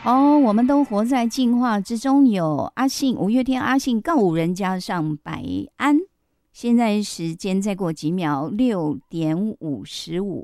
哦，我们都活在进化之中。有阿信，五月天阿信告五人加上白安。现在时间再过几秒，6:55。